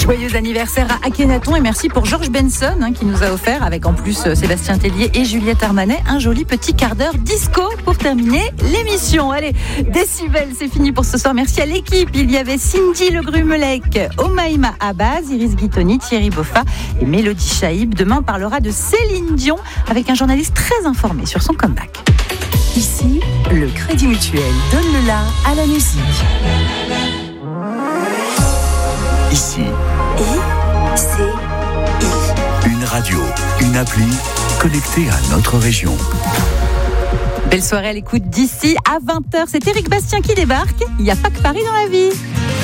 Joyeux anniversaire à Akhenaton et merci pour Georges Benson qui nous a offert, avec en plus Sébastien Tellier et Juliette Armanet, un joli petit quart d'heure disco pour terminer l'émission. Allez, Décibel, c'est fini pour ce soir. Merci à l'équipe. Il y avait Cindy Le Grumelec, Omaïma Abbas, Iris Guitoni, Thierry Boffa et Mélodie Chaïb. Demain, on parlera de Céline Dion avec un journaliste très informé sur son comeback. Ici, le Crédit Mutuel donne le la à la musique. Ici, I-C-I. une radio, une appli connectée à notre région. Belle soirée à l'écoute d'ici à 20h. C'est Éric Bastien qui débarque. Il n'y a pas que Paris dans la vie.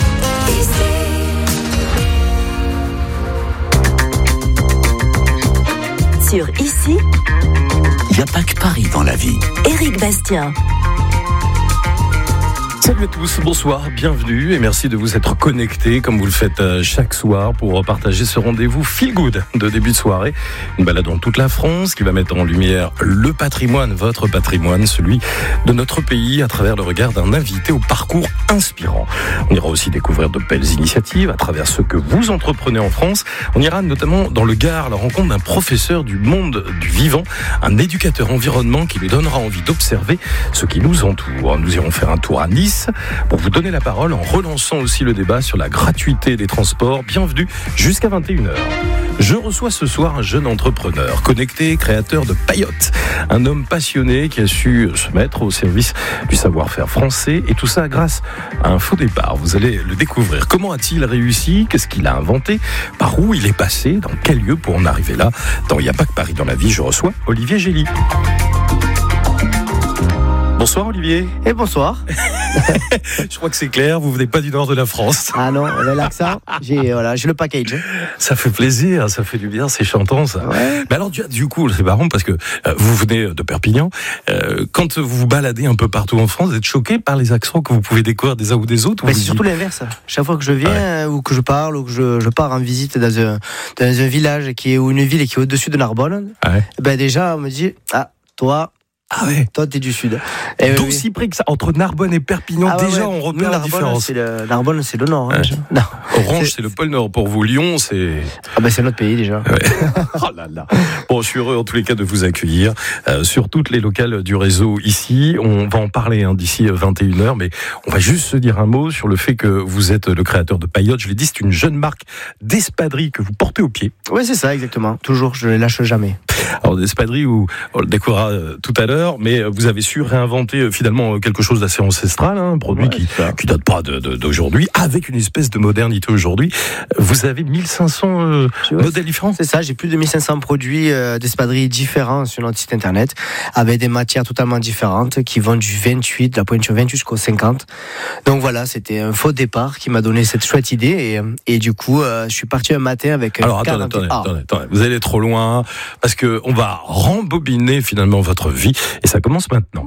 Sur Ici, Il n'y a pas que Paris dans la vie. Éric Bastien. Salut à tous, bonsoir, bienvenue et merci de vous être connectés comme vous le faites chaque soir pour partager ce rendez-vous feel good de début de soirée. Une balade dans toute la France qui va mettre en lumière le patrimoine, votre patrimoine, celui de notre pays à travers le regard d'un invité au parcours inspirant. On ira aussi découvrir de belles initiatives à travers ce que vous entreprenez en France. On ira notamment dans le Gard à la rencontre d'un professeur du monde du vivant, un éducateur environnement qui nous donnera envie d'observer ce qui nous entoure. Nous irons faire un tour à Nice pour vous donner la parole en relançant aussi le débat sur la gratuité des transports. Bienvenue jusqu'à 21h. Je reçois ce soir un jeune entrepreneur connecté, créateur de Payotte, un homme passionné qui a su se mettre au service du savoir-faire français et tout ça grâce à un faux départ. Vous allez le découvrir. Comment a-t-il réussi? Qu'est-ce qu'il a inventé? Par où il est passé? Dans quel lieu pour en arriver là? Dans Il n'y a pas que Paris dans la vie, je reçois Olivier Gély. Bonsoir Olivier. Et bonsoir. Je crois que c'est clair, vous venez pas du nord de la France. Ah non, l'accent, j'ai le package. Ça fait plaisir, ça fait du bien, c'est chantant ça. Ouais. Mais alors du coup, c'est marrant parce que vous venez de Perpignan. Quand vous vous baladez un peu partout en France, vous êtes choqué par les accents que vous pouvez découvrir des uns ou des autres? Mais c'est surtout l'inverse. Chaque fois que je viens ou que je parle ou que je pars en visite dans un village ou une ville qui est au-dessus de Narbonne, ben déjà on me dit toi t'es du sud. D'aussi près que ça, entre Narbonne et Perpignan, on repère la différence. Narbonne, c'est le nord. Non. Orange, c'est le pôle nord pour vous. Lyon, c'est... c'est notre pays déjà. Ouais. Oh là là. Bon, je suis heureux en tous les cas de vous accueillir sur toutes les locales du réseau ici. On va en parler d'ici 21h, mais on va juste se dire un mot sur le fait que vous êtes le créateur de Payotte. Je l'ai dit, c'est une jeune marque d'espadrilles que vous portez au pied. Oui, c'est ça, exactement. Toujours, je ne les lâche jamais. Alors, d'espadrilles, on le découvrira tout à l'heure, mais vous avez su réinventer finalement quelque chose d'assez ancestral, un produit qui date pas d'aujourd'hui, avec une espèce de modernité aujourd'hui. Vous avez 1500 modèles différents? C'est ça, j'ai plus de 1500 produits d'espadrilles différents sur notre site internet, avec des matières totalement différentes, qui vont du 28, de la pointure 28 jusqu'au 50. Donc voilà, c'était un faux départ qui m'a donné cette chouette idée, et du coup, je suis parti un matin avec... Alors attendez, vous allez trop loin, parce que on va rembobiner finalement votre vie, et ça commence maintenant.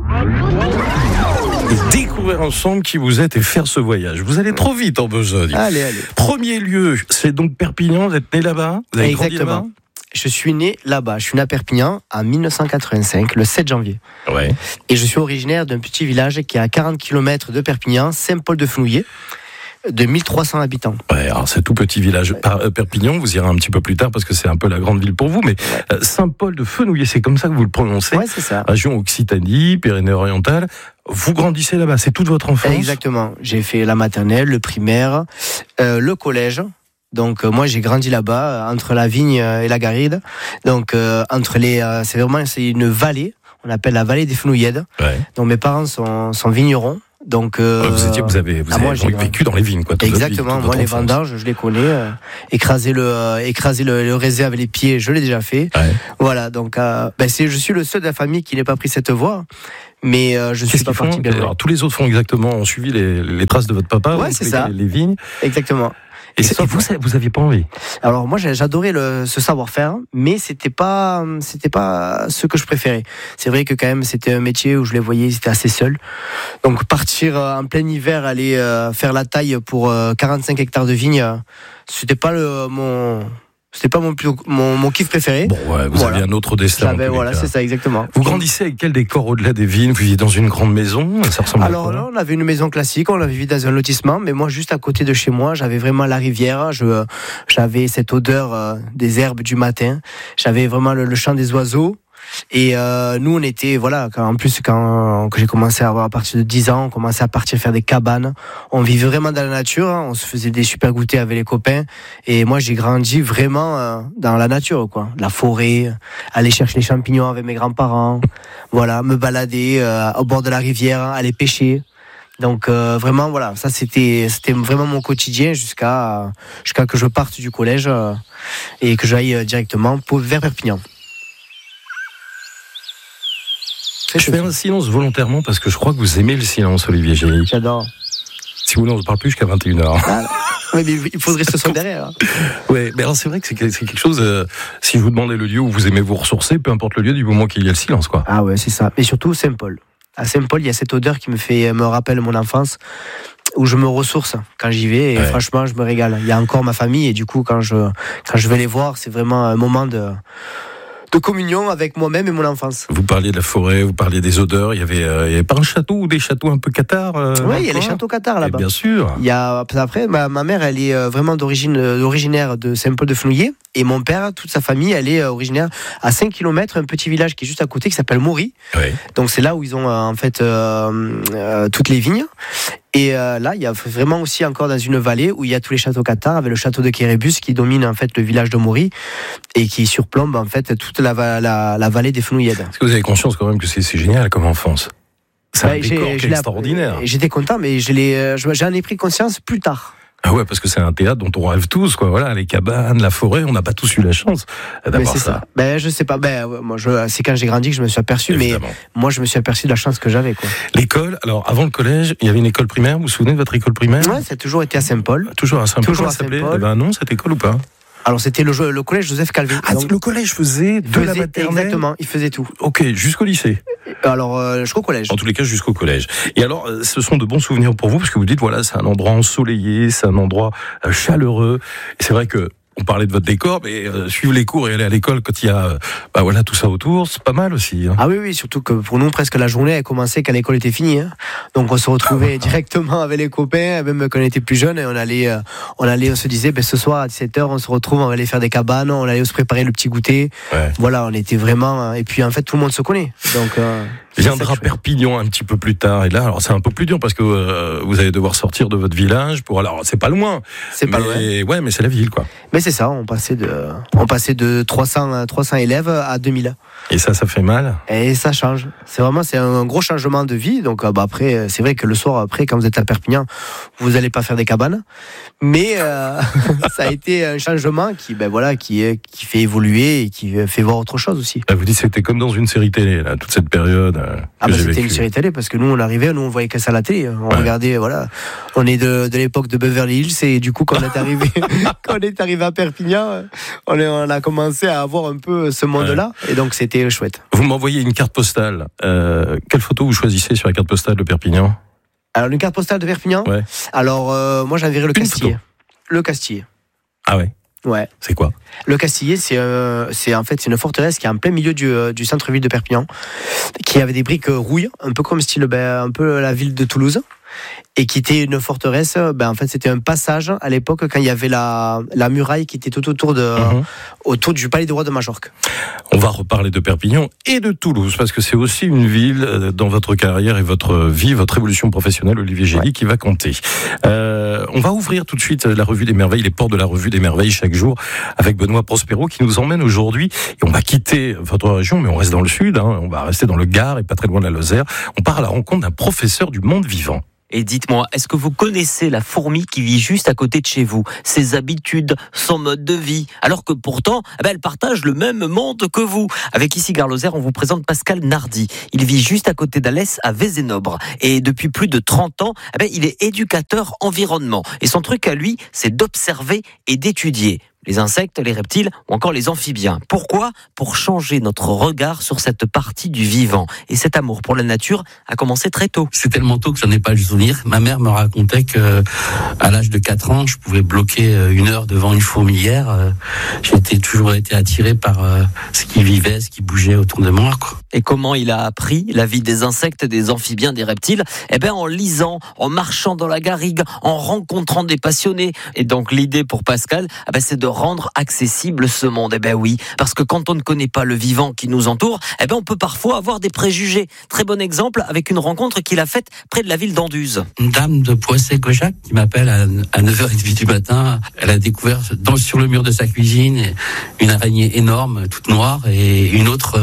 Et découvrir ensemble qui vous êtes et faire ce voyage. Vous allez trop vite en besogne. Allez. Premier lieu, c'est donc Perpignan. Vous êtes né là-bas? Vous avez grandi là-bas? Je suis né là-bas. Je suis né à Perpignan en 1985, le 7 janvier. Ouais. Et je suis originaire d'un petit village qui est à 40 km de Perpignan, Saint-Paul-de-Fenouillet, de 1300 habitants. Ouais, alors c'est tout petit village. Perpignan, vous irez un petit peu plus tard parce que c'est un peu la grande ville pour vous, mais Saint-Paul-de-Fenouillet, c'est comme ça que vous le prononcez. Ouais, c'est ça. Région Occitanie, Pyrénées-Orientales. Vous grandissez là-bas, c'est toute votre enfance? Exactement. J'ai fait la maternelle, le primaire, le collège. Donc moi j'ai grandi là-bas entre la vigne et la garrigue. Donc entre c'est une vallée, on appelle la vallée des Fenouillèdes. Ouais. Donc mes parents sont vignerons. Donc vous avez vécu dans les vignes, quoi. Exactement. Moi les vendanges, je les connais. Écraser le raisin avec les pieds, je l'ai déjà fait. Ouais. Voilà. Donc je suis le seul de la famille qui n'ait pas pris cette voie. Mais je suis pas parti bien. Alors tous les autres ont suivi les traces de votre papa. Ouais, c'est ça. Les vignes. Exactement. Et vous aviez pas envie? Alors moi j'adorais ce savoir-faire, mais c'était pas ce que je préférais. C'est vrai que quand même c'était un métier où je les voyais, ils étaient assez seuls. Donc partir en plein hiver, aller faire la taille pour 45 hectares de vignes, c'était pas C'était pas mon kiff préféré. Bon, ouais, vous aviez un autre destin. Voilà, c'est ça, exactement. Vous grandissez avec quel décor au-delà des vignes? Vous viviez dans une grande maison? Ça ressemble Alors là, on avait une maison classique, on vivait dans un lotissement, mais moi, juste à côté de chez moi, j'avais vraiment la rivière. J'avais cette odeur des herbes du matin. J'avais vraiment le chant des oiseaux. Et nous, on était, voilà, quand j'ai commencé à avoir à partir de 10 ans, on commençait à partir faire des cabanes. On vivait vraiment dans la nature, hein. On se faisait des super goûters avec les copains. Et moi, j'ai grandi vraiment dans la nature, quoi. La forêt, aller chercher les champignons avec mes grands-parents, voilà, me balader au bord de la rivière, aller pêcher. Donc vraiment, voilà, ça c'était vraiment mon quotidien jusqu'à que je parte du collège et que j'aille directement vers Perpignan. Je fais un silence volontairement parce que je crois que vous aimez le silence, Olivier Gély. J'adore. Si vous voulez, on ne parle plus jusqu'à 21h. Oui, mais il faudrait ce son derrière. Oui, mais alors c'est vrai que c'est quelque chose, si je vous demandais le lieu où vous aimez vous ressourcer, peu importe le lieu, du moment qu'il y a le silence, quoi. Ah ouais, c'est ça. Et surtout Saint-Paul. À Saint-Paul, il y a cette odeur qui me rappelle mon enfance, où je me ressource quand j'y vais, et franchement, je me régale. Il y a encore ma famille, et du coup, quand je vais les voir, c'est vraiment un moment de communion avec moi-même et mon enfance. Vous parliez de la forêt, vous parliez des odeurs. Il y avait pas un château ou des châteaux un peu cathares Oui, il y a les châteaux cathares là-bas. Et bien sûr. Il y a après ma mère, elle est vraiment originaire de Saint-Paul-de-Fenouillet, et mon père, toute sa famille, elle est originaire à 5 km, un petit village qui est juste à côté qui s'appelle Maury. Oui. Donc c'est là où ils ont en fait toutes les vignes. Et là, il y a vraiment aussi encore dans une vallée où il y a tous les châteaux cathares, avec le château de Kérébus qui domine en fait le village de Maury et qui surplombe en fait toute la vallée des Fenouillèdes. Est-ce que vous avez conscience quand même que c'est génial comme enfance? C'est un décor qui est extraordinaire. J'étais content, mais j'en ai pris conscience plus tard. Ah ouais, parce que c'est un théâtre dont on rêve tous, quoi. Voilà, les cabanes, la forêt, on n'a pas tous eu la chance d'avoir ça. Je sais pas. Moi, c'est quand j'ai grandi que je me suis aperçu, évidemment. Mais moi, je me suis aperçu de la chance que j'avais, quoi. L'école, alors avant le collège, il y avait une école primaire. Vous vous souvenez de votre école primaire? Ouais, ça a toujours été à Saint-Paul. Toujours à Saint-Paul. Toujours à Saint-Paul. Elle avait un nom, cette école, ou pas? Alors c'était le collège Joseph Calvé. Ah, donc, le collège faisait la maternelle. Exactement, il faisait tout. Ok, jusqu'au lycée. Alors jusqu'au collège. En tous les cas, jusqu'au collège. Et alors, ce sont de bons souvenirs pour vous, parce que vous dites, voilà, c'est un endroit ensoleillé, c'est un endroit chaleureux. Et c'est vrai que on parlait de votre décor, mais suivre les cours et aller à l'école quand il y a tout ça autour, c'est pas mal aussi. Hein. Ah oui, surtout que pour nous, presque la journée, elle commençait quand l'école était finie. Hein. Donc on se retrouvait directement avec les copains, même quand on était plus jeunes, et on se disait, ce soir à 17h, on se retrouve, on va aller faire des cabanes, on allait se préparer le petit goûter. Ouais. Voilà, on était vraiment... Et puis en fait, tout le monde se connaît. Donc... Viendra Perpignan un petit peu plus tard, et là, alors c'est un peu plus dur parce que vous allez devoir sortir de votre village alors c'est pas loin. C'est pas loin. Ouais, mais c'est la ville, quoi. Mais c'est ça, on passait de 300 élèves à 2000. Et ça fait mal. Et ça change. C'est un gros changement de vie. Donc après, c'est vrai que le soir, après, quand vous êtes à Perpignan, vous n'allez pas faire des cabanes. Mais ça a été un changement qui fait évoluer et qui fait voir autre chose aussi. Vous dites c'était comme dans une série télé, là, toute cette période. C'était une série télé parce que nous on voyait que ça à la télé. On regardait, voilà. On est de l'époque de Beverly Hills, et du coup quand on est arrivé à Perpignan, on a commencé à avoir un peu ce monde-là, et donc c'était chouette. Vous m'envoyez une carte postale. Quelle photo vous choisissez sur la carte postale de Perpignan? Alors une carte postale de Perpignan. Ouais. Alors moi j'enverrai le Castillet. Le Castillet. Ah ouais. Ouais. C'est quoi? Le Castillet, c'est une forteresse qui est en plein milieu du centre-ville de Perpignan, qui avait des briques rouilles, un peu comme style un peu la ville de Toulouse, et qui était une forteresse. En fait, c'était un passage à l'époque quand il y avait la muraille qui était tout autour du palais du roi de Majorque. On va reparler de Perpignan et de Toulouse, parce que c'est aussi une ville dans votre carrière et votre vie, votre évolution professionnelle, Olivier Gély, qui va compter. On va ouvrir tout de suite la revue des merveilles, les portes de la revue des merveilles chaque jour, avec Benoît Prospero qui nous emmène aujourd'hui. Et on va quitter votre région, mais on reste dans le sud, hein, on va rester dans le Gard et pas très loin de la Lozère. On part à la rencontre d'un professeur du monde vivant. Et dites-moi, est-ce que vous connaissez la fourmi qui vit juste à côté de chez vous, ses habitudes, son mode de vie, alors que pourtant, elle partage le même monde que vous? Avec ici Gare-Lozère, on vous présente Pascal Nardi. Il vit juste à côté d'Alès, à Vézénobre. Et depuis plus de 30 ans, il est éducateur environnement. Et son truc à lui, c'est d'observer et d'étudier. les insectes, les reptiles ou encore les amphibiens. Pourquoi ? Pour changer notre regard sur cette partie du vivant. Et cet amour pour la nature a commencé très tôt. C'est tellement tôt que j'en ai pas le souvenir. Ma mère me racontait que à l'âge de 4 ans, je pouvais bloquer 1 heure devant une fourmilière. J'ai toujours été attiré par ce qui vivait, ce qui bougeait autour de moi, quoi. Et comment il a appris la vie des insectes, des amphibiens, des reptiles ? En lisant, en marchant dans la garrigue, en rencontrant des passionnés. Et donc l'idée pour Pascal, c'est de rendre accessible ce monde. Oui, parce que quand on ne connaît pas le vivant qui nous entoure, on peut parfois avoir des préjugés. Très bon exemple avec une rencontre qu'il a faite près de la ville d'Anduze. Une dame de Poissy-Cojac qui m'appelle à 9h30 du matin. Elle a découvert sur le mur de sa cuisine une araignée énorme, toute noire, et une autre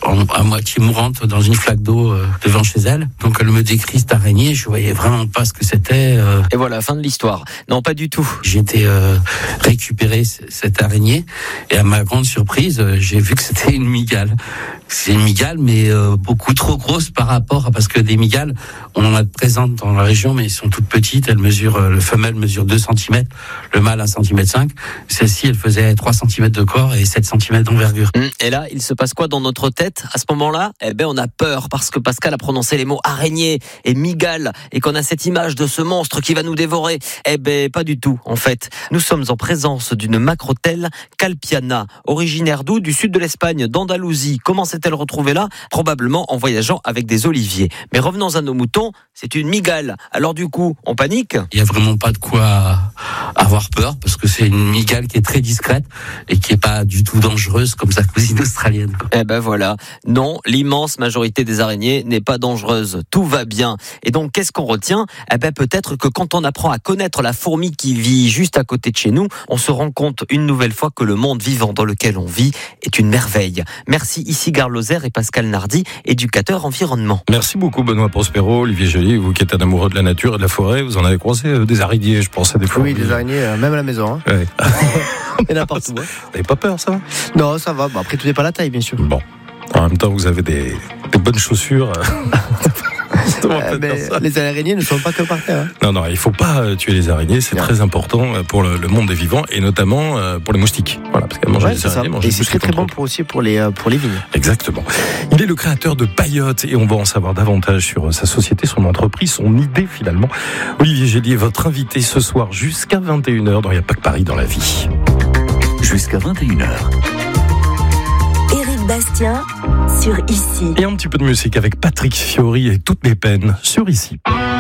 à moitié mourante dans une flaque d'eau devant chez elle. Donc elle me décrit cette araignée, je voyais vraiment pas ce que c'était. Et voilà, fin de l'histoire. Non, pas du tout. J'ai été récupérer cette araignée et à ma grande surprise, j'ai vu que c'était une mygale. C'est une mygale, mais beaucoup trop grosse par rapport, parce que des mygales, on en a de présentes dans la région, mais elles sont toutes petites. Le femelle mesure 2 cm, le mâle 1,5 cm. Celle-ci, elle faisait 3 cm de corps et 7 cm d'envergure. Et là, il se passe quoi dans notre tête à ce moment-là ? On a peur parce que Pascal a prononcé les mots araignée et mygale et qu'on a cette image de ce monstre qui va nous dévorer. Pas du tout, en fait. Nous sommes en présence d'une macrotelle calpiana, originaire d'où ? Du sud de l'Espagne, d'Andalousie. Comment s'est-elle retrouvée là ? Probablement en voyageant avec des oliviers. Mais revenons à nos moutons, c'est une mygale. Alors du coup, on panique ? Il n'y a vraiment pas de quoi avoir peur, parce que c'est une mygale qui est très discrète et qui n'est pas du tout dangereuse comme sa cousine australienne, quoi. Voilà. Non, l'immense majorité des araignées n'est pas dangereuse. Tout va bien. Et donc, qu'est-ce qu'on retient ? Peut-être que quand on apprend à connaître la fourmi qui vit juste à côté de chez nous, on se rend compte une nouvelle fois que le monde vivant dans lequel on vit est une merveille. Merci ici Gare Lozère et Pascal Nardi, éducateur environnement. Merci beaucoup Benoît Prospero, Olivier Joly, vous qui êtes un amoureux de la nature et de la forêt, vous en avez croisé des araignées, je pense, à des fois. Oui, des araignées, même à la maison. Hein. Ouais. Et n'importe où. Vous n'avez pas peur, ça ? Non, ça va. Après, tout n'est pas la taille, bien sûr. Bon. En même temps, vous avez des bonnes chaussures. Les araignées ne sont pas que par terre. Non, il ne faut pas tuer les araignées. C'est très important pour le monde des vivants et notamment pour les moustiques. Voilà, parce qu'elles mangent les araignées. Et c'est très bon aussi pour les vignes. Exactement. Il est le créateur de Paillote et on va en savoir davantage sur sa société, son entreprise, son idée finalement. Olivier Gélier, votre invité ce soir jusqu'à 21h dans Il n'y a pas que Paris dans la vie. Jusqu'à 21h. Bastien sur Ici. Et un petit peu de musique avec Patrick Fiori et Toutes mes peines sur Ici.